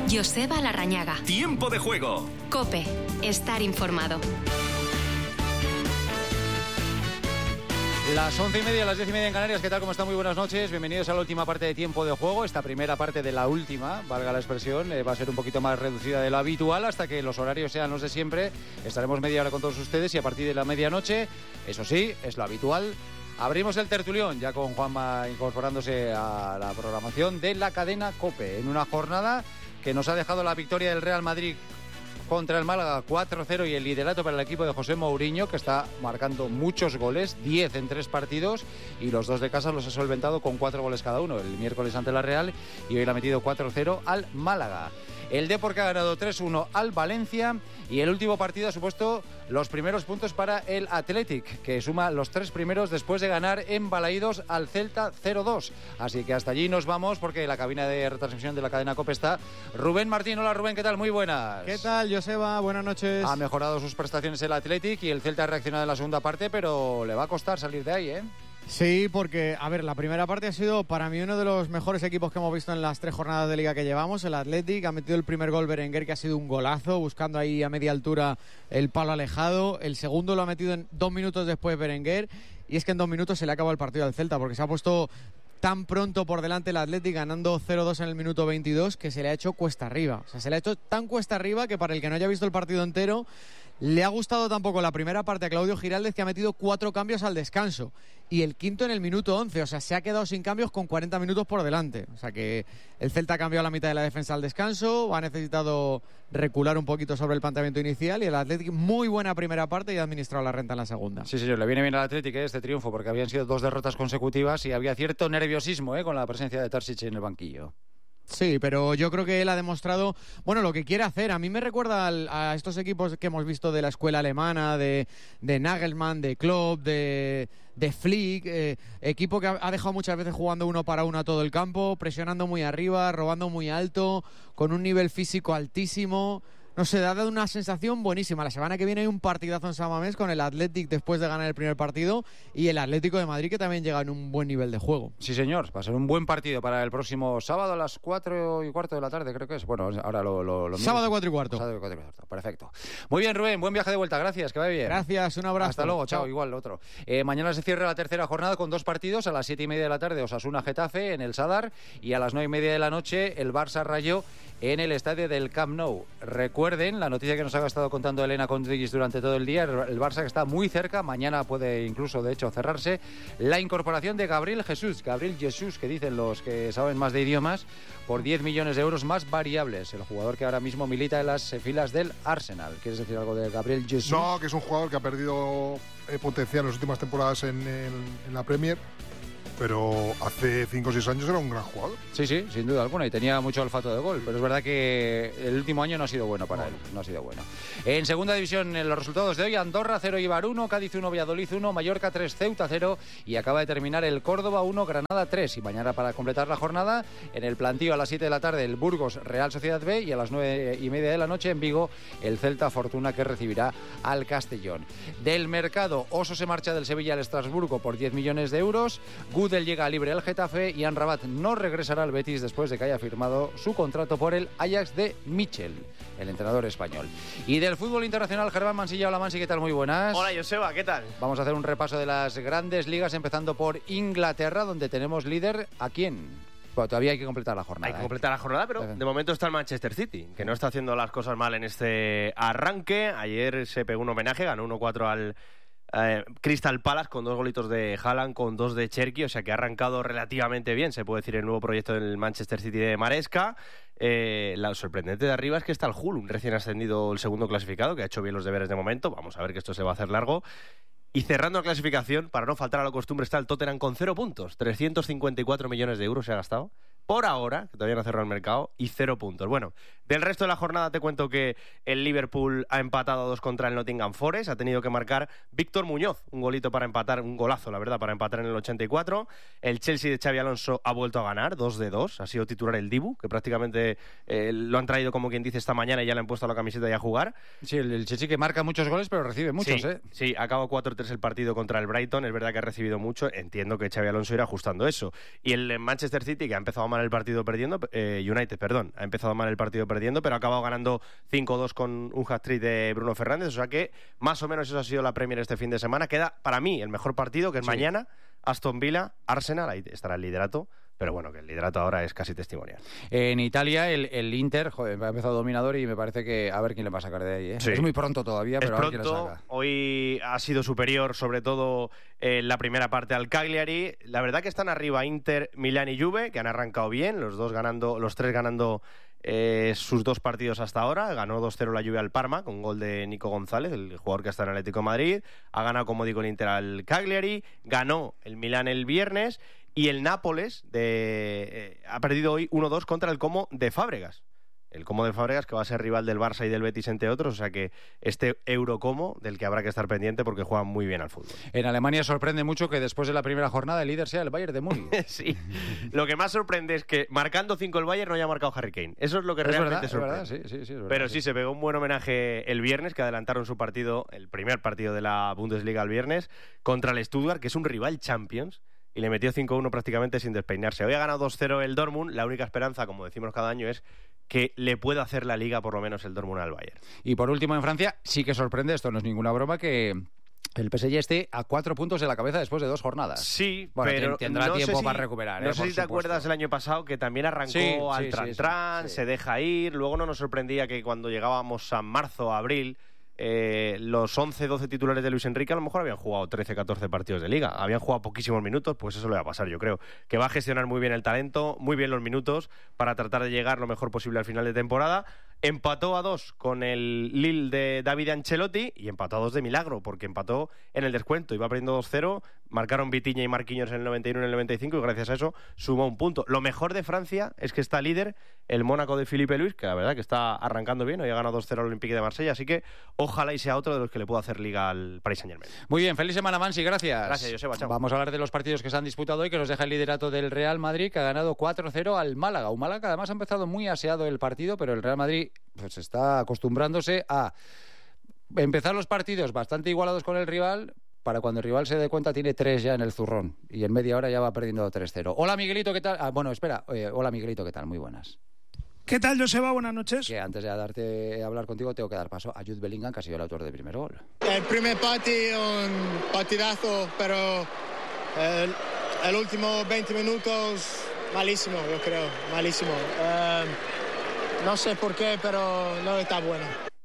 Joseba Larrañaga. Tiempo de juego. COPE. Estar informado. Las 11:30, las 10:30 en Canarias. ¿Qué tal? ¿Cómo están? Muy buenas noches. Bienvenidos a la última parte de Tiempo de Juego. Esta primera parte de la última, valga la expresión, va a ser un poquito más reducida de lo habitual hasta que los horarios sean los de siempre. Estaremos media hora con todos ustedes y a partir de la medianoche, eso sí, es lo habitual, abrimos el tertulión, ya con Juanma incorporándose a la programación de la cadena COPE, en una jornada que nos ha dejado la victoria del Real Madrid contra el Málaga 4-0 y el liderato para el equipo de José Mourinho, que está marcando muchos goles, 10 en 3 partidos, y los dos de casa los ha solventado con 4 goles cada uno, el miércoles ante la Real y hoy le ha metido 4-0 al Málaga. El Depor, que ha ganado 3-1 al Valencia, y el último partido ha supuesto los primeros puntos para el Athletic, que suma los 3 primeros después de ganar en Balaídos al Celta 0-2. Así que hasta allí nos vamos, porque en la cabina de retransmisión de la cadena COPE está Rubén Martín. Hola Rubén, ¿qué tal? Muy buenas. ¿Qué tal, Joseba? Buenas noches. Ha mejorado sus prestaciones el Athletic y el Celta ha reaccionado en la segunda parte, pero le va a costar salir de ahí, ¿eh? Sí, porque, a ver, la primera parte ha sido para mí uno de los mejores equipos que hemos visto en las 3 jornadas de liga que llevamos. El Athletic ha metido el primer gol Berenguer, que ha sido un golazo, buscando ahí a media altura el palo alejado. El segundo lo ha metido en 2 minutos después Berenguer, y es que en 2 minutos se le acabó el partido al Celta, porque se ha puesto tan pronto por delante el Athletic, ganando 0-2 en el minuto 22, que se le ha hecho cuesta arriba. O sea, se le ha hecho tan cuesta arriba que para el que no haya visto el partido entero, le ha gustado tampoco la primera parte a Claudio Giraldez, que ha metido 4 cambios al descanso, y el quinto en el minuto 11, o sea, se ha quedado sin cambios con 40 minutos por delante. O sea que el Celta ha cambiado la mitad de la defensa al descanso, ha necesitado recular un poquito sobre el planteamiento inicial, y el Athletic, muy buena primera parte, y ha administrado la renta en la segunda. Sí, señor, le viene bien al Athletic este triunfo, porque habían sido 2 derrotas consecutivas y había cierto nerviosismo con la presencia de Terzic en el banquillo. Sí, pero yo creo que él ha demostrado, bueno, lo que quiere hacer. A mí me recuerda a estos equipos que hemos visto de la escuela alemana, de Nagelsmann, de Klopp, de Flick, equipo que ha dejado muchas veces jugando uno para uno a todo el campo, presionando muy arriba, robando muy alto, con un nivel físico altísimo. No sé, ha dado una sensación buenísima. La semana que viene hay un partidazo en San Mamés con el Athletic después de ganar el primer partido, y el Atlético de Madrid, que también llega en un buen nivel de juego. Sí, señor, va a ser un buen partido para el próximo sábado a las 4:15 de la tarde, creo que es. Bueno, ahora lo sábado 4:15. Sábado 4:15, perfecto. Muy bien, Rubén, buen viaje de vuelta, gracias, que vaya bien. Gracias, un abrazo. Hasta luego, chao, igual, otro. Mañana se cierra la tercera jornada con 2 partidos, a las 7:30 de la tarde Osasuna-Getafe en el Sadar, y a las 9:30 de la noche el Barça-Rayo en el estadio del Camp Nou. Recuerden la noticia que nos ha estado contando Elena Condriguis durante todo el día, el Barça, que está muy cerca, mañana puede incluso de hecho cerrarse, la incorporación de Gabriel Jesús, que dicen los que saben más de idiomas, por 10 millones de euros más variables, el jugador que ahora mismo milita en las filas del Arsenal. ¿Quieres decir algo de Gabriel Jesús? No, que es un jugador que ha perdido potencial en las últimas temporadas en la Premier, pero hace 5 o 6 años era un gran jugador. Sí, sin duda alguna, y tenía mucho olfato de gol, pero es verdad que el último año no ha sido bueno para él, no ha sido bueno. En segunda división, en los resultados de hoy, Andorra 0, Eibar 1, Cádiz 1, Valladolid 1, Mallorca 3, Ceuta 0, y acaba de terminar el Córdoba 1, Granada 3, y mañana, para completar la jornada, en el plantío a las 7 de la tarde el Burgos Real Sociedad B, y a las 9:30 de la noche en Vigo el Celta Fortuna, que recibirá al Castellón. Del mercado, Oso se marcha del Sevilla al Estrasburgo por 10 millones de euros, Gudel llega libre al Getafe, y Amrabat no regresará al Betis después de que haya firmado su contrato por el Ajax de Michel, el entrenador español. Y del fútbol internacional, Germán Mansilla. Hola Mansi, ¿qué tal? Muy buenas. Hola Joseba, ¿qué tal? Vamos a hacer un repaso de las grandes ligas, empezando por Inglaterra, donde tenemos líder ¿a quién? Bueno, todavía hay que completar la jornada. Hay que completar la jornada, pero de momento está el Manchester City, que no está haciendo las cosas mal en este arranque. Ayer se pegó un homenaje, ganó 1-4 al Crystal Palace con 2 golitos de Haaland, con 2 de Cherki, o sea que ha arrancado relativamente bien, se puede decir, el nuevo proyecto del Manchester City de Maresca. Lo sorprendente de arriba es que está el Hull, un recién ascendido, el segundo clasificado, que ha hecho bien los deberes de momento. Vamos a ver, que esto se va a hacer largo. Y cerrando la clasificación, para no faltar a la costumbre, está el Tottenham con 0 puntos, 354 millones de euros se ha gastado por ahora, que todavía no ha cerrado el mercado, y 0 puntos. Bueno, del resto de la jornada te cuento que el Liverpool ha empatado a 2 contra el Nottingham Forest, ha tenido que marcar Víctor Muñoz, un golito para empatar, un golazo, la verdad, para empatar en el 84. El Chelsea de Xabi Alonso ha vuelto a ganar, 2-2, ha sido titular el Dibu, que prácticamente lo han traído, como quien dice, esta mañana, y ya le han puesto la camiseta y a jugar. Sí, el Chelsea, que marca muchos goles, pero recibe muchos, sí, Sí, acaba 4-3 el partido contra el Brighton, es verdad que ha recibido mucho, entiendo que Xabi Alonso irá ajustando eso. Y el Manchester City, que ha empezado mal el partido perdiendo, ha empezado mal el partido perdiendo perdiendo, pero ha acabado ganando 5-2 con un hat-trick de Bruno Fernández, o sea que más o menos eso ha sido la Premier este fin de semana. Queda, para mí, el mejor partido, que es mañana, Aston Villa, Arsenal, ahí estará el liderato. Pero bueno, que el liderato ahora es casi testimonial. En Italia, el Inter ha empezado dominador y me parece que a ver quién le va a sacar de ahí. Sí. Es muy pronto todavía, pero a ver quién le saca. Hoy ha sido superior, sobre todo en la primera parte, al Cagliari. La verdad que están arriba Inter, Milán y Juve, que han arrancado bien, los tres ganando sus 2 partidos hasta ahora. Ganó 2-0 la Juve al Parma con gol de Nico González, el jugador que está en Atlético de Madrid. Ha ganado, como digo, el Inter al Cagliari. Ganó el Milán el viernes. Y el Nápoles ha perdido hoy 1-2 contra el Como de Fábregas. El Como de Fábregas, que va a ser rival del Barça y del Betis, entre otros. O sea que este Eurocomo, del que habrá que estar pendiente porque juega muy bien al fútbol. En Alemania sorprende mucho que después de la primera jornada el líder sea el Bayern de Múnich. Sí. Lo que más sorprende es que marcando 5 el Bayern no haya marcado Harry Kane. Eso es lo que realmente sorprende. Es verdad, sí, es verdad, pero sí, se pegó un buen homenaje el viernes, que adelantaron su partido, el primer partido de la Bundesliga el viernes, contra el Stuttgart, que es un rival Champions. Y le metió 5-1 prácticamente sin despeinarse. Hoy ha ganado 2-0 el Dortmund. La única esperanza, como decimos cada año, es que le pueda hacer la Liga por lo menos el Dortmund al Bayern. Y por último, en Francia, sí que sorprende, esto no es ninguna broma, que el PSG esté a 4 puntos de la cabeza después de 2 jornadas. Sí, bueno, pero tendrá tiempo para recuperar. No sé si te acuerdas el año pasado que también arrancó al tran-tran, se deja ir. Luego no nos sorprendía que cuando llegábamos a marzo, abril, los 11-12 titulares de Luis Enrique a lo mejor habían jugado 13-14 partidos de Liga, habían jugado poquísimos minutos. Pues eso le va a pasar, yo creo, que va a gestionar muy bien el talento, muy bien los minutos, para tratar de llegar lo mejor posible al final de temporada. Empató a 2 con el Lille de David Ancelotti y empató a 2 de milagro, porque empató en el descuento, iba perdiendo 2-0, marcaron Vitinha y Marquinhos en el 91 y en el 95 y gracias a eso sumó un punto. Lo mejor de Francia es que está líder el Mónaco de Philippe Luis, que la verdad que está arrancando bien, hoy ha ganado 2-0 al Olympique de Marsella, así que ojalá y sea otro de los que le pueda hacer liga al Paris Saint-Germain. Muy bien, feliz semana, Mansi, gracias. Gracias, Joseba, chao. Vamos a hablar de los partidos que se han disputado hoy, que nos deja el liderato del Real Madrid, que ha ganado 4-0 al Málaga. Un Málaga además ha empezado muy aseado el partido, pero el Real Madrid pues está acostumbrándose a empezar los partidos bastante igualados con el rival, para cuando el rival se dé cuenta tiene 3 ya en el zurrón y en media hora ya va perdiendo 3-0. Hola, Miguelito, ¿qué tal? Bueno, espera. Hola, Miguelito, ¿qué tal? Muy buenas. ¿Qué tal, Joseba? Buenas noches. Que antes de hablar contigo tengo que dar paso a Jude Bellingham, que ha sido el autor del primer gol. El primer partido, un partidazo, pero el último 20 minutos malísimo, yo creo, malísimo. No sé por qué, pero no está bueno.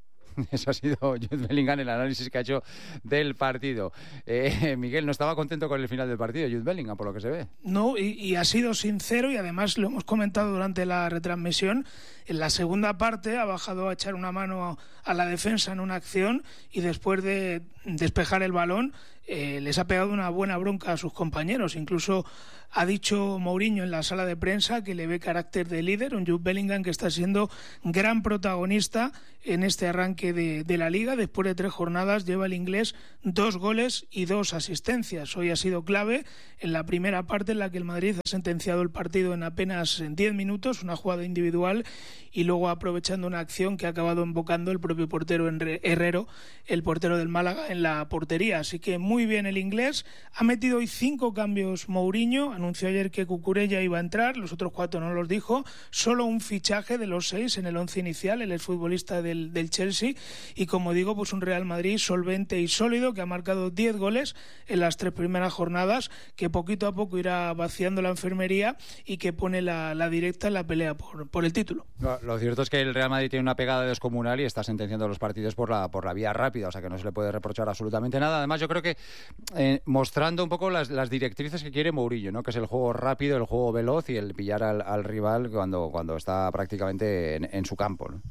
Eso ha sido Jude Bellingham, el análisis que ha hecho del partido. Miguel, no estaba contento con el final del partido, Jude Bellingham, por lo que se ve. No, y ha sido sincero, y además lo hemos comentado durante la retransmisión. En la segunda parte ha bajado a echar una mano a la defensa en una acción y después de despejar el balón les ha pegado una buena bronca a sus compañeros. Incluso ha dicho Mourinho en la sala de prensa que le ve carácter de líder, un Jude Bellingham que está siendo gran protagonista en este arranque de la Liga. Después de 3 jornadas lleva el inglés 2 goles y 2 asistencias. Hoy ha sido clave en la primera parte, en la que el Madrid ha sentenciado el partido en apenas 10 minutos, una jugada individual, y luego aprovechando una acción que ha acabado invocando el propio portero Herrero, el portero del Málaga, en la portería. Así que muy bien el inglés. Ha metido hoy 5 cambios Mourinho. Anunció ayer que Cucurella iba a entrar, los otros 4 no los dijo. Solo un fichaje de los 6 en el 11 inicial, el exfutbolista del Chelsea. Y como digo, pues un Real Madrid solvente y sólido, que ha marcado 10 goles en las 3 primeras jornadas, que poquito a poco irá vaciando la enfermería y que pone la directa en la pelea por el título. Lo cierto es que el Real Madrid tiene una pegada descomunal y está sentenciando los partidos por la vía rápida, o sea que no se le puede reprochar absolutamente nada. Además, yo creo que mostrando un poco las directrices que quiere Mourinho, ¿no? Que es el juego rápido, el juego veloz y el pillar al rival cuando está prácticamente en su campo, ¿no?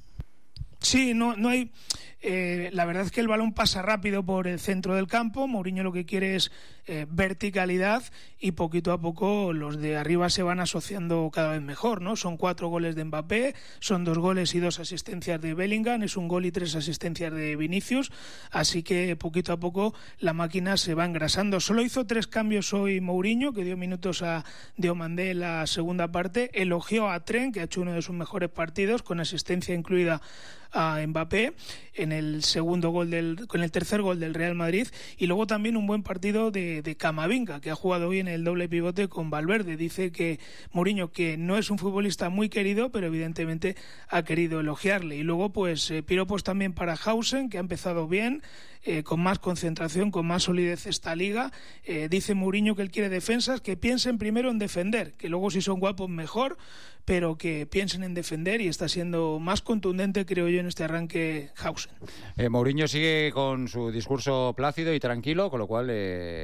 Sí, no hay... la verdad es que el balón pasa rápido por el centro del campo. Mourinho lo que quiere es verticalidad, y poquito a poco los de arriba se van asociando cada vez mejor, ¿no? Son 4 goles de Mbappé, son 2 goles y 2 asistencias de Bellingham, es un gol y 3 asistencias de Vinicius, así que poquito a poco la máquina se va engrasando. Solo hizo 3 cambios hoy Mourinho, que dio minutos a Diomandé en la segunda parte. Elogió a Trent, que ha hecho uno de sus mejores partidos, con asistencia incluida a Mbappé en el con el tercer gol del Real Madrid, y luego también un buen partido de Camavinga, que ha jugado bien el doble pivote con Valverde. Dice que Mourinho, que no es un futbolista muy querido, pero evidentemente ha querido elogiarle. Y luego pues piropos también para Hausen, que ha empezado bien, con más concentración, con más solidez esta liga. Dice Mourinho que él quiere defensas que piensen primero en defender, que luego si son guapos mejor, pero que piensen en defender, y está siendo más contundente, creo yo, en este arranque Hausen. Mourinho sigue con su discurso plácido y tranquilo, con lo cual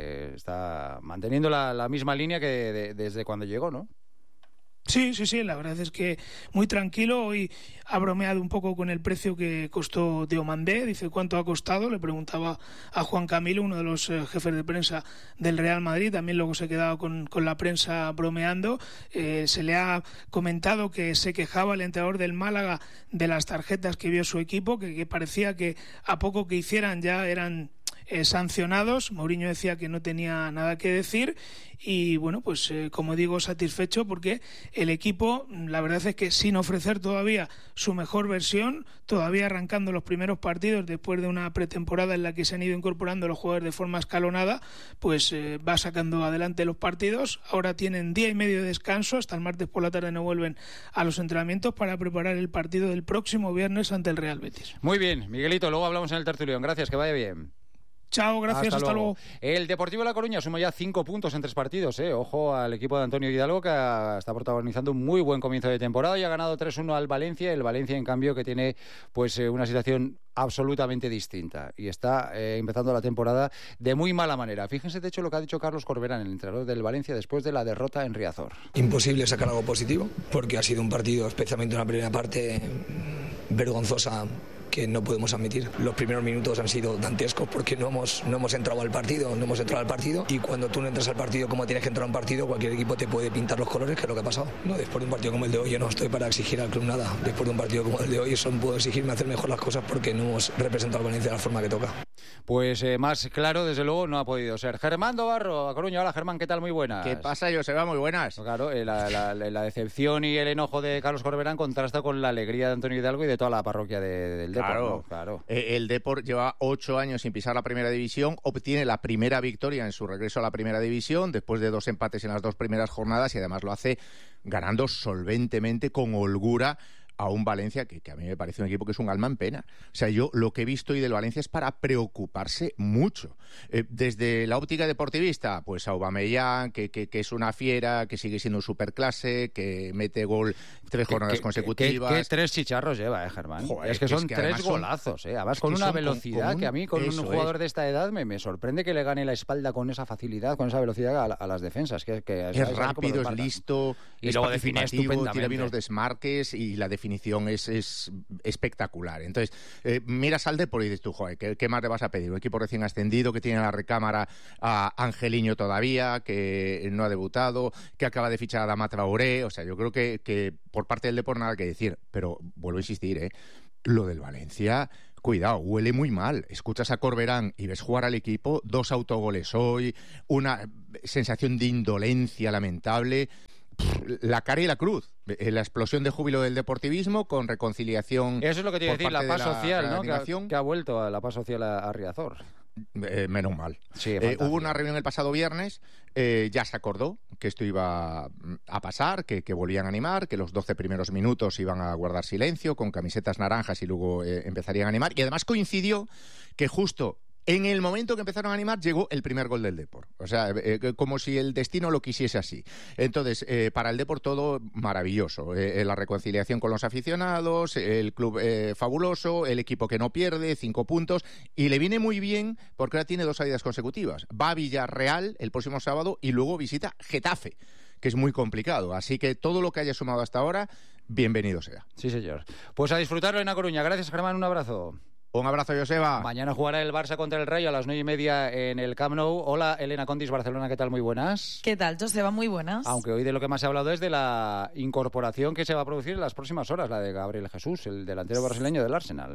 está manteniendo la misma línea que desde cuando llegó, ¿no? Sí, la verdad es que muy tranquilo. Hoy ha bromeado un poco con el precio que costó Diomandé. Dice, ¿cuánto ha costado? Le preguntaba a Juan Camilo, uno de los jefes de prensa del Real Madrid. También luego se ha quedado con la prensa bromeando. Se le ha comentado que se quejaba el entrenador del Málaga de las tarjetas que vio su equipo, que parecía que a poco que hicieran ya eran sancionados. Mourinho decía que no tenía nada que decir, y bueno, pues como digo, satisfecho, porque el equipo, la verdad es que sin ofrecer todavía su mejor versión, todavía arrancando los primeros partidos después de una pretemporada en la que se han ido incorporando los jugadores de forma escalonada, pues va sacando adelante los partidos. Ahora tienen día y medio de descanso, hasta el martes por la tarde no vuelven a los entrenamientos para preparar el partido del próximo viernes ante el Real Betis. Muy bien, Miguelito, luego hablamos en el tertulión. Gracias, que vaya bien. Chao, gracias, hasta luego. El Deportivo La Coruña suma ya 5 puntos en 3 partidos. Ojo al equipo de Antonio Hidalgo, que está protagonizando un muy buen comienzo de temporada y ha ganado 3-1 al Valencia. El Valencia, en cambio, que tiene pues una situación absolutamente distinta y está empezando la temporada de muy mala manera. Fíjense, de hecho, lo que ha dicho Carlos Corberán, el entrenador del Valencia, después de la derrota en Riazor. Imposible sacar algo positivo, porque ha sido un partido, especialmente en la primera parte, vergonzosa, que no podemos admitir. Los primeros minutos han sido dantescos porque no hemos entrado al partido, y cuando tú no entras al partido como tienes que entrar a un partido, cualquier equipo te puede pintar los colores, que es lo que ha pasado. No, después de un partido como el de hoy, yo no estoy para exigir al club nada. Después de un partido como el de hoy, solo puedo exigirme hacer mejor las cosas porque no hemos representado al Valencia de la forma que toca. Pues más claro, desde luego, no ha podido ser. Germán Dobarro, a Coruña. Hola, Germán, ¿qué tal? Muy buenas. ¿Qué pasa, Joseba? Muy buenas. Claro, la decepción y el enojo de Carlos Corberán contrasta con la alegría de Antonio Hidalgo y de toda la parroquia del Depor, ¿no? Claro. El Depor lleva 8 años sin pisar la primera división, obtiene la primera victoria en su regreso a la primera división, después de 2 empates en las 2 primeras jornadas, y además lo hace ganando solventemente, con holgura, a un Valencia que a mí me parece un equipo que es un alma en pena. O sea, yo lo que he visto hoy del Valencia es para preocuparse mucho. Desde la óptica deportivista, pues a Aubameyang, que es una fiera, que sigue siendo un superclase, que mete gol 3 jornadas consecutivas. ¿Qué 3 chicharros lleva, Germán? Joder, es que son 3 golazos, además con una velocidad que a mí, con un jugador de esta edad, me sorprende que le gane la espalda con esa facilidad, con esa velocidad a las defensas. Que es rápido, es listo, y luego define estupendamente. Tira bien los desmarques y la definición es espectacular. Entonces, miras al Depor y dices tú, joder, ¿qué más le vas a pedir? Un equipo recién ascendido, que tiene en la recámara a Angeliño todavía, que no ha debutado, que acaba de fichar a Adama Traoré. O sea, yo creo que por parte del Depor nada que decir, pero vuelvo a insistir, lo del Valencia, cuidado, huele muy mal. Escuchas a Corberán y ves jugar al equipo, 2 autogoles hoy, una sensación de indolencia lamentable. La cara y la cruz, la explosión de júbilo del deportivismo con reconciliación. Eso es lo que tiene que decir, la paz social, ¿no? Que ha vuelto a la paz social a Riazor. Menos mal. Sí, hubo una reunión el pasado viernes, ya se acordó que esto iba a pasar, que volvían a animar, que los 12 primeros minutos iban a guardar silencio con camisetas naranjas y luego empezarían a animar. Y además coincidió que justo en el momento que empezaron a animar llegó el primer gol del Depor. O sea, como si el destino lo quisiese así. Entonces, para el Depor todo maravilloso. La reconciliación con los aficionados, el club fabuloso, el equipo que no pierde, 5 puntos. Y le viene muy bien porque ahora tiene 2 salidas consecutivas. Va a Villarreal el próximo sábado y luego visita Getafe, que es muy complicado. Así que todo lo que haya sumado hasta ahora, bienvenido sea. Sí, señor. Pues a disfrutarlo en A Coruña. Gracias, Germán. Un abrazo. Un abrazo, Joseba. Mañana jugará el Barça contra el Rayo a las 9:30 en el Camp Nou. Hola, Elena Condis, Barcelona, ¿qué tal? Muy buenas. ¿Qué tal, Joseba? Muy buenas. Aunque hoy de lo que más se ha hablado es de la incorporación que se va a producir en las próximas horas, la de Gabriel Jesús, el delantero brasileño del Arsenal.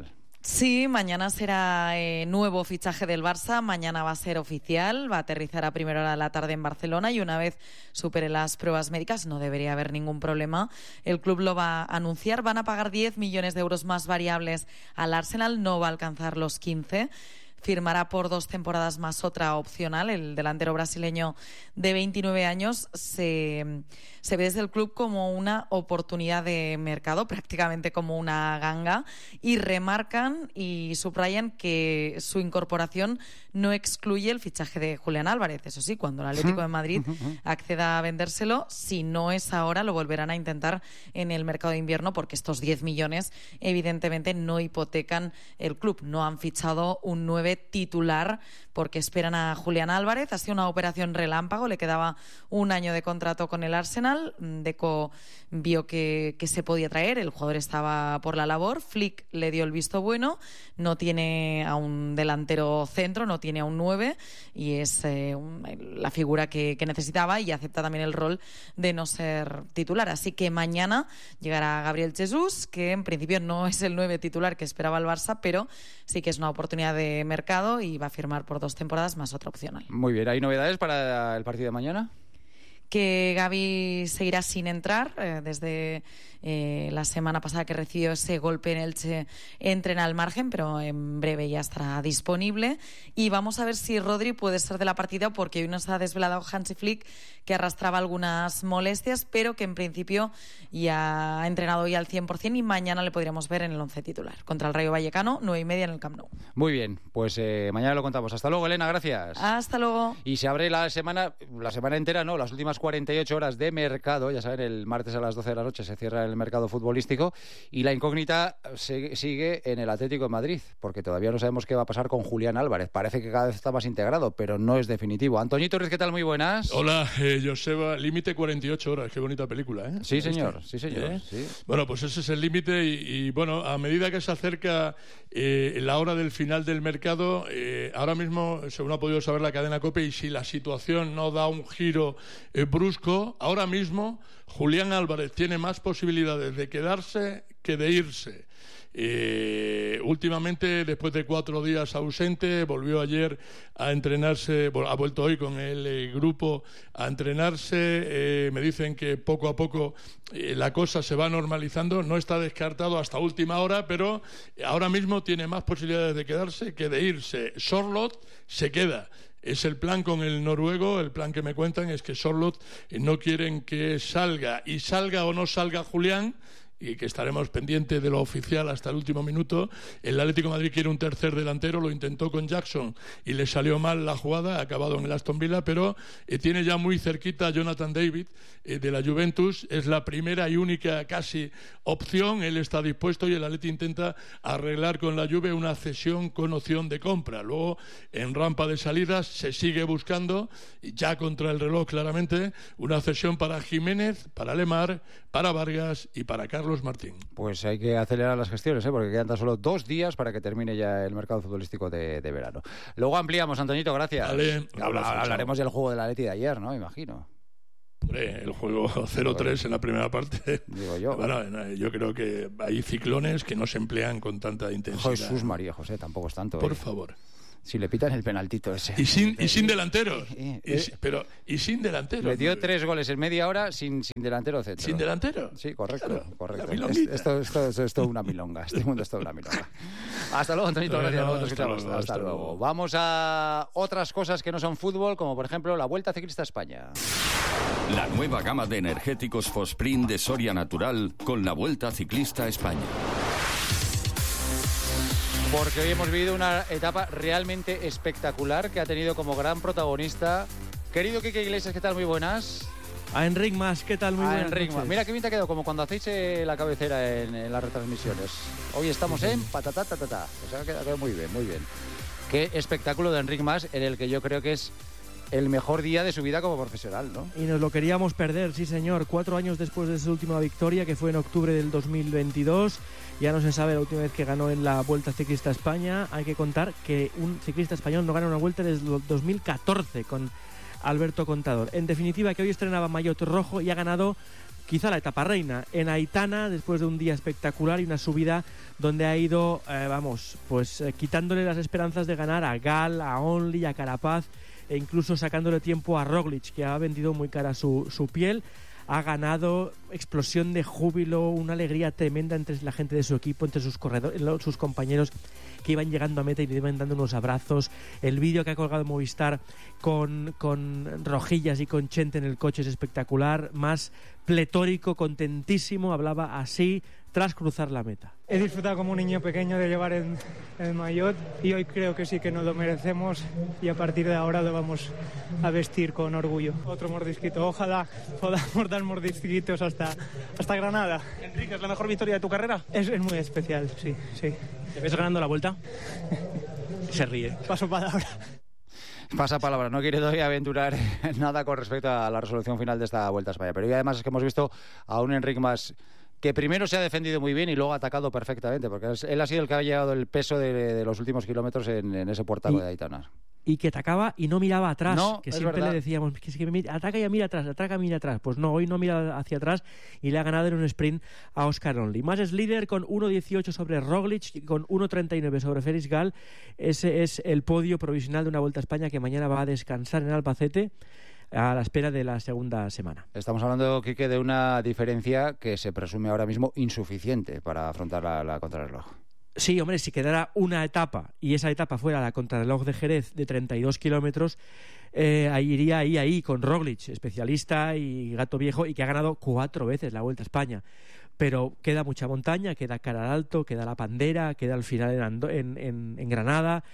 Sí, mañana será nuevo fichaje del Barça, mañana va a ser oficial, va a aterrizar a primera hora de la tarde en Barcelona y una vez supere las pruebas médicas no debería haber ningún problema. El club lo va a anunciar, van a pagar 10 millones de euros más variables al Arsenal, no va a alcanzar los 15. Firmará por 2 temporadas más otra opcional. El delantero brasileño de 29 años se ve desde el club como una oportunidad de mercado, prácticamente como una ganga, y remarcan y subrayan que su incorporación no excluye el fichaje de Julián Álvarez. Eso sí, cuando el Atlético de Madrid acceda a vendérselo, si no es ahora, lo volverán a intentar en el mercado de invierno, porque estos 10 millones evidentemente no hipotecan el club. No han fichado un 9 titular porque esperan a Julián Álvarez. Ha sido una operación relámpago, le quedaba un año de contrato con el Arsenal. Deco vio que se podía traer, el jugador estaba por la labor, Flick le dio el visto bueno, no tiene a un delantero centro, no tiene a un 9 y es la figura que necesitaba, y acepta también el rol de no ser titular. Así que mañana llegará Gabriel Jesús, que en principio no es el 9 titular que esperaba el Barça, pero sí que es una oportunidad de mercado y va a firmar por 2 temporadas más otra opcional. Muy bien, ¿hay novedades para el partido de mañana? Que Gavi seguirá sin entrar desde la semana pasada que recibió ese golpe en Elche, entrena al margen, pero en breve ya estará disponible. Y vamos a ver si Rodri puede ser de la partida, porque hoy nos ha desvelado Hansi Flick que arrastraba algunas molestias, pero que en principio ya ha entrenado hoy al 100% y mañana le podríamos ver en el 11 titular contra el Rayo Vallecano, 9:30 en el Camp Nou. Muy bien, pues mañana lo contamos. Hasta luego, Elena, gracias. Hasta luego. Y se abre la semana entera, no, las últimas 48 horas de mercado. Ya saben, el martes a las 12 de la noche se cierra el mercado futbolístico y la incógnita sigue en el Atlético de Madrid, porque todavía no sabemos qué va a pasar con Julián Álvarez. Parece que cada vez está más integrado, pero no es definitivo. Antoñito Ruiz, ¿qué tal? Muy buenas. Hola, Joseba. Límite 48 horas. Qué bonita película, ¿eh? Sí, señor. Sí, señor. Sí. Bueno, pues ese es el límite y bueno, a medida que se acerca la hora del final del mercado, ahora mismo, según ha podido saber la cadena COPE, y si la situación no da un giro brusco, ahora mismo Julián Álvarez tiene más posibilidades de quedarse que de irse. Últimamente, después de 4 días ausente, volvió ayer a entrenarse, ha vuelto hoy con el grupo a entrenarse. Me dicen que poco a poco la cosa se va normalizando, no está descartado hasta última hora, pero ahora mismo tiene más posibilidades de quedarse que de irse. Sorloth se queda. Es el plan con el noruego. El plan que me cuentan es que Sorloth no quieren que salga, y salga o no salga Julián, y que estaremos pendientes de lo oficial hasta el último minuto. El Atlético de Madrid quiere un tercer delantero, lo intentó con Jackson y le salió mal la jugada, ha acabado en el Aston Villa, pero tiene ya muy cerquita a Jonathan David de la Juventus. Es la primera y única casi opción. Él está dispuesto y el Atleti intenta arreglar con la Juve una cesión con opción de compra. Luego, en rampa de salidas, se sigue buscando, ya contra el reloj claramente, una cesión para Jiménez, para Lemar, para Vargas y para Carlos Martín. Pues hay que acelerar las gestiones, porque quedan tan solo 2 días para que termine ya el mercado futbolístico de verano. Luego ampliamos, Antoñito, gracias. Vale, hablaremos del juego del Atleti de ayer, ¿no? Imagino. Hombre, el juego 0-3 en la primera parte. Digo yo. Bueno, yo creo que hay ciclones que no se emplean con tanta intensidad. Jesús María José, tampoco es tanto. Por favor. Si le pitan el penaltito ese. Y sin delanteros. Y sin delanteros. Metió 3 goles en media hora sin delantero centro. ¿Sin delantero? Sí, correcto. Claro, correcto. Esto es todo una milonga. Este mundo es todo una milonga. Hasta luego, Antonito. Gracias. Hasta luego. Vamos a otras cosas que no son fútbol, como por ejemplo la Vuelta Ciclista a España. La nueva gama de energéticos Fosprint de Soria Natural con la Vuelta Ciclista a España. Porque hoy hemos vivido una etapa realmente espectacular que ha tenido como gran protagonista, querido Quique Iglesias. ¿Qué tal? Muy buenas. A Enric Mas, ¿qué tal? Muy buenas noches. Mira qué bien te ha quedado, como cuando hacéis la cabecera en las retransmisiones. Hoy estamos en patatatatata. O sea, ha quedado muy bien, muy bien. Qué espectáculo de Enric Mas, en el que yo creo que es el mejor día de su vida como profesional, ¿no? Y nos lo queríamos perder, sí señor. 4 años después de su última victoria, que fue en octubre del 2022. Ya no se sabe la última vez que ganó en la Vuelta Ciclista a España. Hay que contar que un ciclista español no gana una vuelta desde el 2014 con Alberto Contador. En definitiva, que hoy estrenaba maillot rojo y ha ganado quizá la etapa reina. En Aitana, después de un día espectacular y una subida donde ha ido, quitándole las esperanzas de ganar a Gal, a Only, a Carapaz, e incluso sacándole tiempo a Roglic, que ha vendido muy cara su piel. Ha ganado, explosión de júbilo, una alegría tremenda entre la gente de su equipo, entre sus corredores, sus compañeros que iban llegando a meta y le iban dando unos abrazos. El vídeo que ha colgado Movistar con Rojillas y con Chente en el coche es espectacular, más pletórico, contentísimo, hablaba así tras cruzar la meta. He disfrutado como un niño pequeño de llevar el maillot y hoy creo que sí que nos lo merecemos y a partir de ahora lo vamos a vestir con orgullo. Otro mordisquito, ojalá podamos dar mordisquitos hasta Granada. Enrique, ¿es la mejor victoria de tu carrera? Es muy especial, sí. ¿Te ves ganando la Vuelta? Se ríe. Paso palabra. Pasa palabra, no quiere todavía aventurar nada con respecto a la resolución final de esta Vuelta a España. Pero además es que hemos visto a un Enric Mas que primero se ha defendido muy bien y luego ha atacado perfectamente, porque él ha sido el que ha llevado el peso de los últimos kilómetros en ese puertaco de Aitana. Y que atacaba y no miraba atrás, no, que siempre le decíamos que ataca y mira atrás. Pues no, hoy no mira hacia atrás y le ha ganado en un sprint a Oscar Only. Mas es líder con 1.18 sobre Roglic y con 1.39 sobre Félix Gal. Ese es el podio provisional de una Vuelta a España que mañana va a descansar en Albacete a la espera de la segunda semana. Estamos hablando, Quique, de una diferencia que se presume ahora mismo insuficiente para afrontar la contrarreloj. Sí, hombre, si quedara una etapa y esa etapa fuera la contrarreloj de Jerez de 32 kilómetros, iría ahí con Roglic, especialista y gato viejo, y que ha ganado 4 veces la Vuelta a España. Pero queda mucha montaña, queda Cara al Alto, queda La Pandera, queda al final en Granada,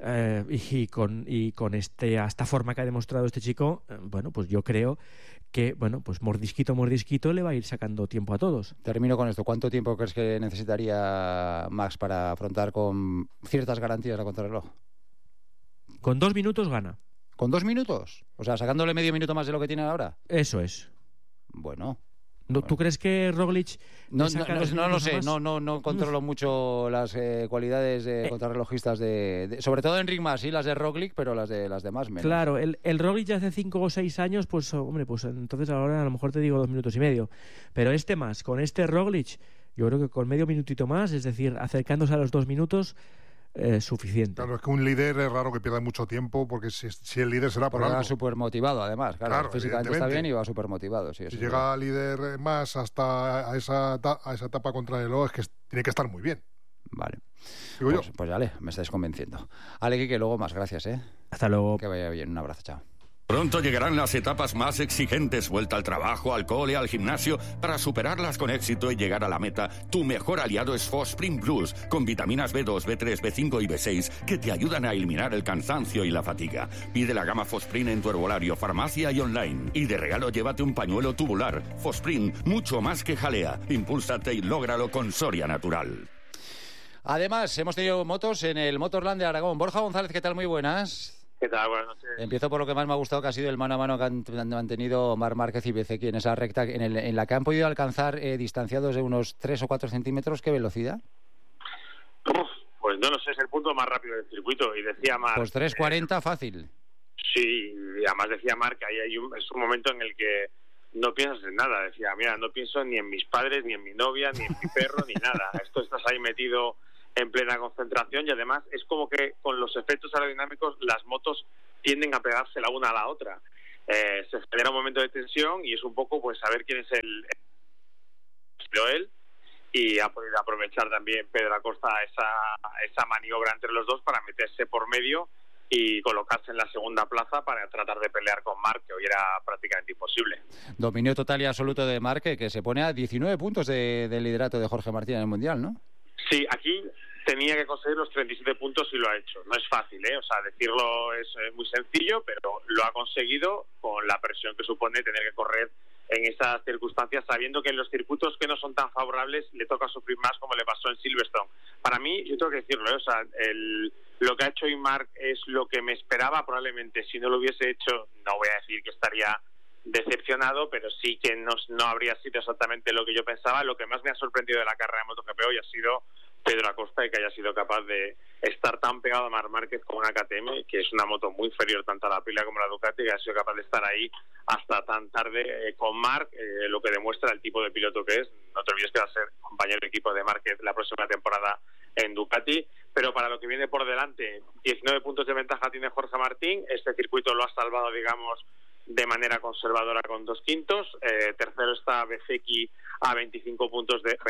y con esta forma que ha demostrado este chico, pues yo creo que, mordisquito le va a ir sacando tiempo a todos. Termino con esto. ¿Cuánto tiempo crees que necesitaría Max para afrontar con ciertas garantías la contrarreloj? Con 2 minutos gana. ¿Con 2 minutos? O sea, sacándole medio minuto más de lo que tiene ahora. Eso es. Bueno. ¿Tú crees que Roglic no lo sé, no controlo mucho las cualidades de contrarrelojistas sobre todo Enric Mas y las de Roglic, pero las de Mas menos. Claro, el Roglic de hace 5 o 6 años, pues entonces ahora a lo mejor te digo 2 minutos y medio. Pero Mas, con este Roglic, yo creo que con medio minutito más, es decir, acercándose a los 2 minutos, suficiente. Claro, es que un líder es raro que pierda mucho tiempo, porque si el líder será por algo. Va súper motivado, además. Claro, físicamente está bien y va súper motivado. Sí, si llega líder Más hasta a esa etapa contra el reloj, es que tiene que estar muy bien. Vale. Pues dale, me estáis convenciendo. Ale, Quique, luego más. Gracias, Hasta luego. Que vaya bien. Un abrazo, chao. Pronto llegarán las etapas más exigentes, vuelta al trabajo, al cole, al gimnasio. Para superarlas con éxito y llegar a la meta, tu mejor aliado es Fosprint Plus, con vitaminas B2, B3, B5 y B6 que te ayudan a eliminar el cansancio y la fatiga. Pide la gama Fosprint en tu herbolario, farmacia y online. Y de regalo llévate un pañuelo tubular. Fosprint, mucho más que jalea. Impúlsate y lógralo con Soria Natural. Además, hemos tenido motos en el Motorland de Aragón. Borja González, ¿qué tal? Muy buenas. ¿Qué tal? Buenas noches. Empiezo por lo que más me ha gustado, que ha sido el mano a mano que han mantenido Marc Márquez y Bezzecchi en esa recta, en la que han podido alcanzar distanciados de unos 3 o 4 centímetros. ¿Qué velocidad? Pues no lo sé, es el punto más rápido del circuito. Y decía Marc... Pues 3:40 fácil. Sí, y además decía Marc que es un momento en el que no piensas en nada. Decía, mira, no pienso ni en mis padres, ni en mi novia, ni en mi perro, ni nada. Esto estás ahí metido en plena concentración y además es como que con los efectos aerodinámicos las motos tienden a pegarse la una a la otra. Se genera un momento de tensión y es un poco pues saber quién es él, y ha podido aprovechar también Pedro Acosta esa maniobra entre los dos para meterse por medio y colocarse en la segunda plaza para tratar de pelear con Marc, que hoy era prácticamente imposible. Dominio total y absoluto de Marc, que se pone a 19 puntos del liderato de Jorge Martín en el Mundial, ¿no? Sí, aquí tenía que conseguir los 37 puntos y lo ha hecho. No es fácil, o sea, decirlo es muy sencillo, pero lo ha conseguido con la presión que supone tener que correr en esas circunstancias, sabiendo que en los circuitos que no son tan favorables le toca sufrir más, como le pasó en Silverstone. Para mí, yo tengo que decirlo, o sea, lo que ha hecho hoy Marc es lo que me esperaba. Probablemente si no lo hubiese hecho, no voy a decir que estaría decepcionado, pero sí que no habría sido exactamente lo que yo pensaba. Lo que más me ha sorprendido de la carrera de MotoGP hoy ha sido Pedro Acosta y que haya sido capaz de estar tan pegado a Marc Márquez con una KTM, que es una moto muy inferior tanto a la Aprilia como a la Ducati, que haya sido capaz de estar ahí hasta tan tarde con Marc, lo que demuestra el tipo de piloto que es. No te olvides que va a ser compañero de equipo de Márquez la próxima temporada en Ducati, pero para lo que viene por delante, 19 puntos de ventaja tiene Jorge Martín. Este circuito lo ha salvado, digamos, de manera conservadora con 2 quintos. Tercero está Bezzecchi a 24 puntos de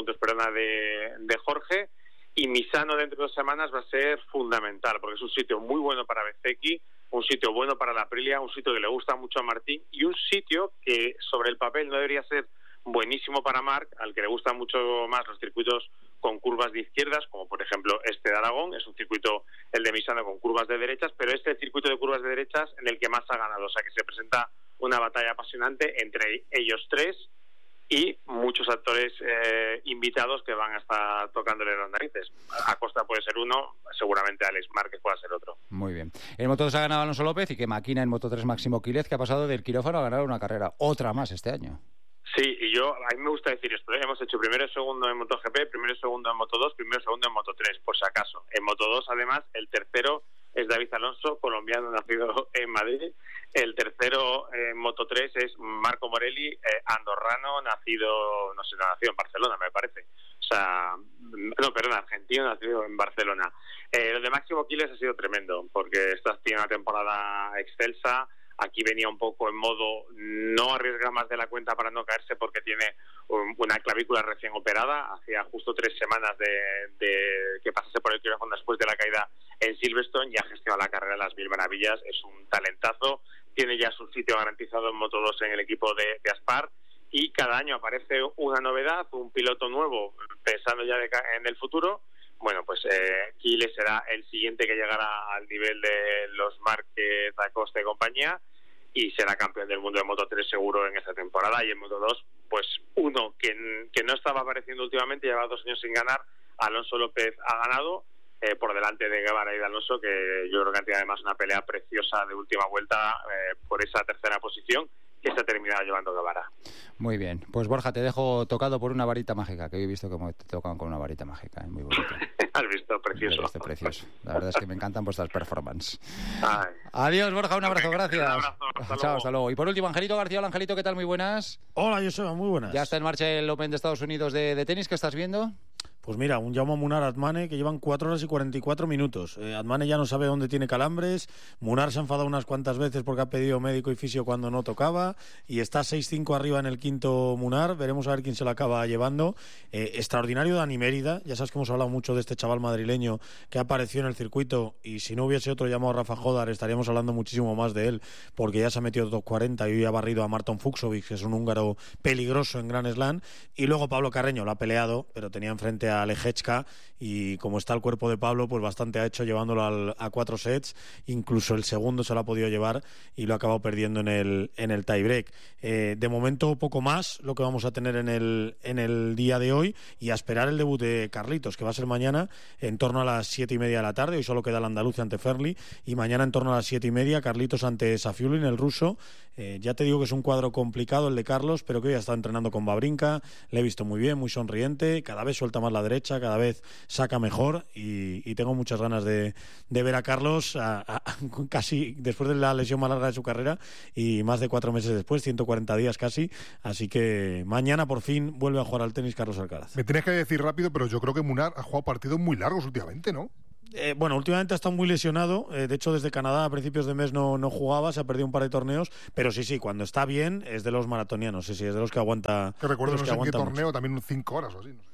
Jorge, y Misano dentro de 2 semanas va a ser fundamental, porque es un sitio muy bueno para Bezzecchi, un sitio bueno para la Aprilia, un sitio que le gusta mucho a Martín y un sitio que sobre el papel no debería ser buenísimo para Marc, al que le gustan mucho más los circuitos con curvas de izquierdas, como por ejemplo este de Aragón. Es un circuito, el de Misano, con curvas de derechas, pero este circuito de curvas de derechas en el que más ha ganado, o sea que se presenta una batalla apasionante entre ellos tres y muchos actores invitados que van a estar tocándole las narices. Acosta puede ser uno, seguramente Alex Márquez pueda ser otro. Muy bien. En Moto2 ha ganado Alonso López, y que maquina en Moto3 Máximo Quílez, que ha pasado del quirófano a ganar una carrera, otra más este año. Sí, y a mí me gusta decir esto, hemos hecho primero y segundo en MotoGP, primero y segundo en Moto2, primero y segundo en Moto3, por si acaso. En Moto2, además, el tercero es David Alonso, colombiano, nacido en Madrid. El tercero en Moto3 es Marco Morelli, andorrano, nacido en Barcelona, me parece. Argentino, nacido en Barcelona. Lo de Máximo Quílez ha sido tremendo, porque tiene una temporada excelsa. Aquí venía un poco en modo no arriesgar más de la cuenta para no caerse, porque tiene una clavícula recién operada. Hacía justo 3 semanas de que pasase por el quirófano después de la caída en Silverstone, y ha gestionado la carrera a las mil maravillas. Es un talentazo, tiene ya su sitio garantizado en Moto2 en el equipo de Aspar, y cada año aparece una novedad, un piloto nuevo, pensando ya en el futuro. Bueno, pues Quílez será el siguiente que llegará al nivel de los Márquez, Acosta y compañía, y será campeón del mundo de Moto3 seguro en esta temporada. Y en Moto2, pues uno que no estaba apareciendo últimamente, lleva 2 años sin ganar, Alonso López ha ganado, por delante de Guevara y de Alonso, que yo creo que han tenido además una pelea preciosa de última vuelta por esa tercera posición, que se ha terminado llevando Guevara. Muy bien, pues Borja, te dejo tocado por una varita mágica, que he visto cómo te tocan con una varita mágica, muy bonito. Has visto, precioso. Precioso. La verdad es que me encantan vuestras performances. Ay. Adiós, Borja, un abrazo, gracias. Un abrazo, hasta luego. Y por último, Angelito García. Hola, Angelito, ¿qué tal? Muy buenas. Hola, Joseba, muy buenas. Ya está en marcha el Open de Estados Unidos de tenis, ¿qué estás viendo? Pues mira, un Jaume Munar Atmane que llevan 4 horas y 44 minutos. Atmane ya no sabe dónde tiene calambres. Munar se ha enfadado unas cuantas veces porque ha pedido médico y fisio cuando no tocaba. Y está 6-5 arriba en el quinto Munar. Veremos a ver quién se lo acaba llevando. Extraordinario Dani Mérida. Ya sabes que hemos hablado mucho de este chaval madrileño que apareció en el circuito. Y si no hubiese otro llamado Rafa Jodar, estaríamos hablando muchísimo más de él, porque ya se ha metido top 40 y hoy ha barrido a Marton Fucsovic, que es un húngaro peligroso en Grand Slam. Y luego Pablo Carreño lo ha peleado, pero tenía enfrente a Lejechka, y como está el cuerpo de Pablo, pues bastante ha hecho llevándolo a 4 sets. Incluso el segundo se lo ha podido llevar y lo ha acabado perdiendo en el tiebreak. De momento poco más lo que vamos a tener en el día de hoy, y a esperar el debut de Carlitos, que va a ser mañana en torno a las 7:30 de la tarde. Hoy solo queda el andaluz ante Ferli, y mañana en torno a las 7:30 Carlitos ante Safiullin, el ruso. Ya te digo que es un cuadro complicado el de Carlos, pero que hoy ha estado entrenando con Babrinka, le he visto muy bien, muy sonriente, cada vez suelta más la derecha, cada vez saca mejor, y tengo muchas ganas de ver a Carlos casi después de la lesión más larga de su carrera, y más de 4 meses después, 140 días casi, así que mañana por fin vuelve a jugar al tenis Carlos Alcaraz. Me tienes que decir rápido, pero yo creo que Munar ha jugado partidos muy largos últimamente, ¿no? Bueno, últimamente ha estado muy lesionado. De hecho, desde Canadá a principios de mes no jugaba, se ha perdido un par de torneos, pero sí, cuando está bien es de los maratonianos, sí, es de los que aguanta. Que recuerdo, no sé en qué torneo, mucho. también 5 horas o así, no sé.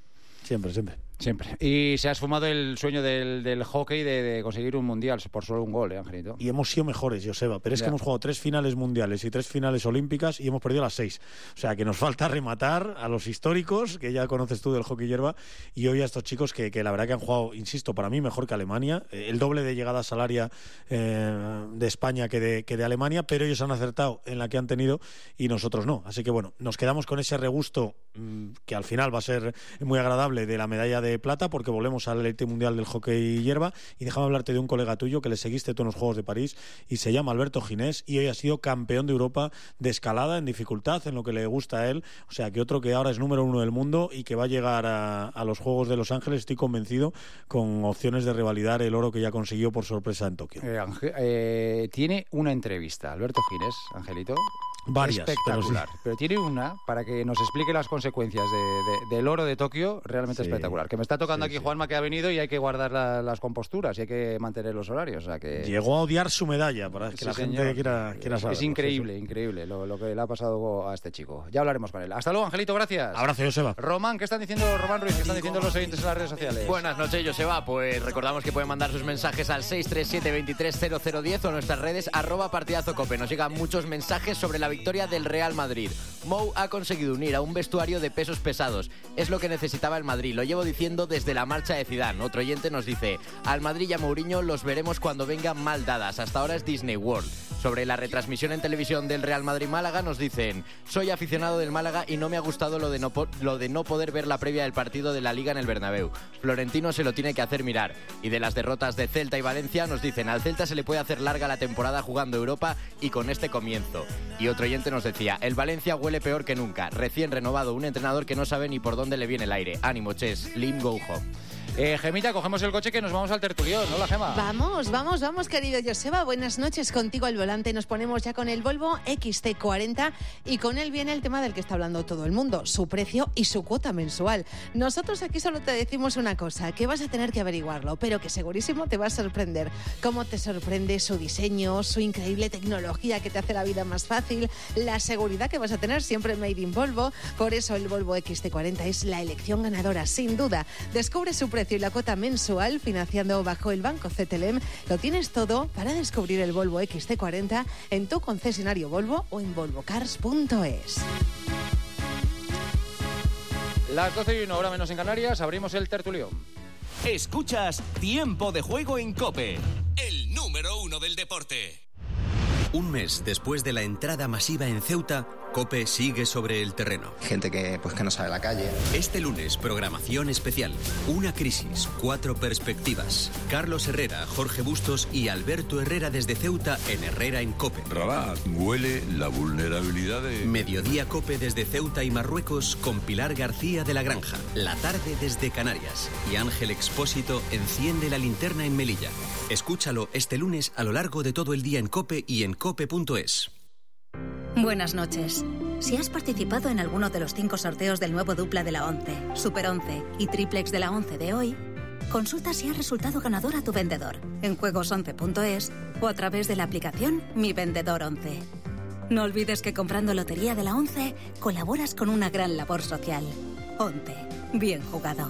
Siempre. Y se ha esfumado el sueño del hockey de conseguir un mundial por solo un gol, Angelito. Y hemos sido mejores, Joseba, pero es que hemos jugado 3 finales mundiales y 3 finales olímpicas y hemos perdido las 6. O sea, que nos falta rematar a los históricos, que ya conoces tú del hockey hierba, y hoy a estos chicos que la verdad que han jugado, insisto, para mí mejor que Alemania, el doble de llegada salaria de España que de Alemania, pero ellos han acertado en la que han tenido y nosotros no. Así que bueno, nos quedamos con ese regusto que al final va a ser muy agradable de la medalla de de plata, porque volvemos al élite mundial del hockey hierba. Y déjame hablarte de un colega tuyo que le seguiste tú en los Juegos de París y se llama Alberto Ginés y hoy ha sido campeón de Europa de escalada en dificultad, en lo que le gusta a él. O sea, que otro que ahora es número 1 del mundo y que va a llegar a los Juegos de Los Ángeles, estoy convencido, con opciones de revalidar el oro que ya consiguió por sorpresa en Tokio. Tiene una entrevista, Alberto Ginés, Angelito. Varias, espectacular, pero tiene una para que nos explique las consecuencias del oro de Tokio, realmente espectacular. Que me está tocando aquí Juanma, que ha venido, y hay que guardar las composturas y hay que mantener los horarios. O sea que... Llegó a odiar su medalla para que la gente quiera saber. Es increíble, increíble lo que le ha pasado a este chico. Ya hablaremos con él. Hasta luego, Angelito, gracias. Abrazo, Joseba. Román, ¿qué están diciendo Román Ruiz? ¿Qué están diciendo los oyentes en las redes sociales? Buenas noches, Joseba. Pues recordamos que pueden mandar sus mensajes al 637-230010 o en nuestras redes @partidazocope. Nos llegan muchos mensajes sobre la victoria del Real Madrid. Mou ha conseguido unir a un vestuario de pesos pesados. Es lo que necesitaba el Madrid. Lo llevo diciendo desde la marcha de Zidane. Otro oyente nos dice: al Madrid y a Mourinho los veremos cuando vengan mal dadas. Hasta ahora es Disney World. Sobre la retransmisión en televisión del Real Madrid-Málaga nos dicen: soy aficionado del Málaga y no me ha gustado lo de no poder ver la previa del partido de la Liga en el Bernabéu. Florentino se lo tiene que hacer mirar. Y de las derrotas de Celta y Valencia nos dicen: al Celta se le puede hacer larga la temporada jugando Europa y con este comienzo. Y otro oyente nos decía: el Valencia huele peor que nunca. Recién renovado, un entrenador que no sabe ni por dónde le viene el aire. Ánimo, Ches. Lim go home. Gemita, cogemos el coche que nos vamos al tertulión. Hola, Gema. Vamos, querido Joseba. Buenas noches, contigo al volante. Nos ponemos ya con el Volvo XC40 y con él viene el tema del que está hablando todo el mundo, su precio y su cuota mensual. Nosotros aquí solo te decimos una cosa, que vas a tener que averiguarlo, pero que segurísimo te va a sorprender. Cómo te sorprende su diseño, su increíble tecnología que te hace la vida más fácil, la seguridad que vas a tener siempre made in Volvo. Por eso el Volvo XC40 es la elección ganadora, sin duda. Descubre su precio y la cuota mensual financiando bajo el Banco CTLM. Lo tienes todo para descubrir el Volvo XC40 en tu concesionario Volvo o en volvocars.es. Las 12:01, hora menos en Canarias, abrimos el tertulión. Escuchas Tiempo de Juego en COPE, el número 1 del deporte. Un mes después de la entrada masiva en Ceuta, COPE sigue sobre el terreno. Gente que no sabe la calle. Este lunes, programación especial. Una crisis, 4 perspectivas. Carlos Herrera, Jorge Bustos y Alberto Herrera desde Ceuta en Herrera en COPE. Rabat, huele la vulnerabilidad de... Mediodía COPE desde Ceuta y Marruecos con Pilar García de la Granja. La tarde desde Canarias. Y Ángel Expósito enciende la linterna en Melilla. Escúchalo este lunes a lo largo de todo el día en COPE y en cope.es. Buenas noches. Si has participado en alguno de los 5 sorteos del nuevo dupla de la 11, Super 11 y Triplex de la 11 de hoy, consulta si has resultado ganador a tu vendedor en juegos11.es o a través de la aplicación Mi Vendedor 11. No olvides que comprando Lotería de la 11 colaboras con una gran labor social. 11. Bien jugado.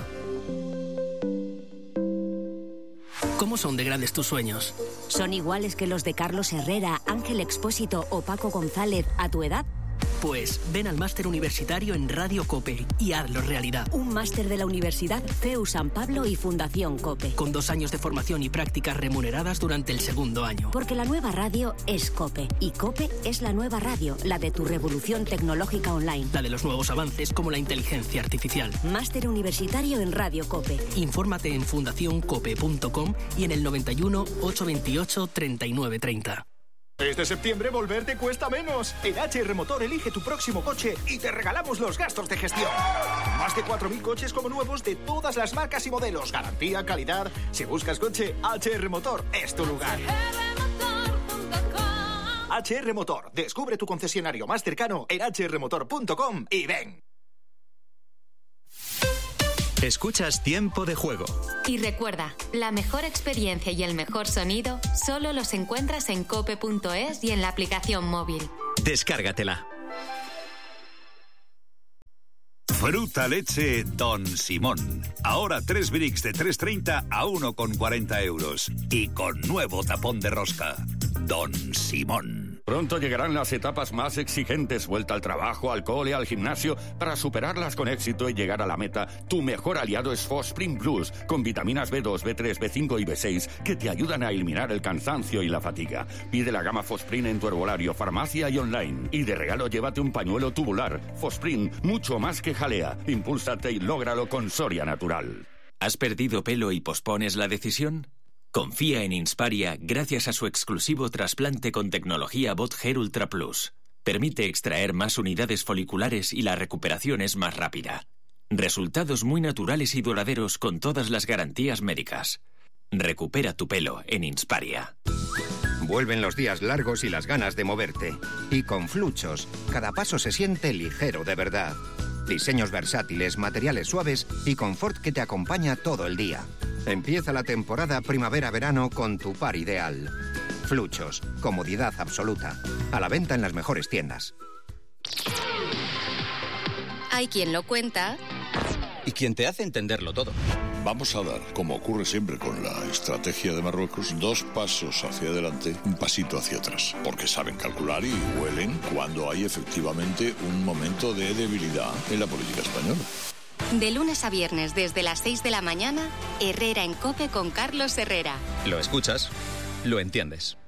¿Cómo son de grandes tus sueños? ¿Son iguales que los de Carlos Herrera, Ángel Expósito o Paco González a tu edad? Pues ven al máster universitario en Radio COPE y hazlo realidad. Un máster de la Universidad CEU San Pablo y Fundación COPE. Con 2 años de formación y prácticas remuneradas durante el segundo año. Porque la nueva radio es COPE. Y COPE es la nueva radio, la de tu revolución tecnológica online. La de los nuevos avances como la inteligencia artificial. Máster universitario en Radio COPE. Infórmate en fundacioncope.com y en el 91 828 3930. Este septiembre volver te cuesta menos. En HR Motor elige tu próximo coche y te regalamos los gastos de gestión. Más de 4.000 coches como nuevos de todas las marcas y modelos. Garantía, calidad. Si buscas coche, HR Motor es tu lugar. HR Motor. Descubre tu concesionario más cercano en hrmotor.com y ven. Escuchas Tiempo de Juego. Y recuerda, la mejor experiencia y el mejor sonido solo los encuentras en cope.es y en la aplicación móvil. Descárgatela. Fruta leche Don Simón. Ahora 3 bricks de 3,30 a 1,40 euros. Y con nuevo tapón de rosca. Don Simón. Pronto llegarán las etapas más exigentes, vuelta al trabajo, al cole, al gimnasio. Para superarlas con éxito y llegar a la meta, tu mejor aliado es Fosprin Plus, con vitaminas B2, B3, B5 y B6 que te ayudan a eliminar el cansancio y la fatiga. Pide la gama Fosprin en tu herbolario, farmacia y online. Y de regalo llévate un pañuelo tubular. Fosprin, mucho más que jalea. Impúlsate y lógralo con Soria Natural. ¿Has perdido pelo y pospones la decisión? Confía en Insparia gracias a su exclusivo trasplante con tecnología Bot Hair Ultra Plus. Permite extraer más unidades foliculares y la recuperación es más rápida. Resultados muy naturales y duraderos con todas las garantías médicas. Recupera tu pelo en Insparia. Vuelven los días largos y las ganas de moverte. Y con Fluchos, cada paso se siente ligero de verdad. Diseños versátiles, materiales suaves y confort que te acompaña todo el día. Empieza la temporada primavera-verano con tu par ideal. Fluchos, comodidad absoluta. A la venta en las mejores tiendas. Hay quien lo cuenta. Y quien te hace entenderlo todo. Vamos a dar, como ocurre siempre con la estrategia de Marruecos, 2 pasos hacia adelante, un pasito hacia atrás. Porque saben calcular y huelen cuando hay efectivamente un momento de debilidad en la política española. De lunes a viernes desde las 6 de la mañana, Herrera en COPE con Carlos Herrera. Lo escuchas, lo entiendes.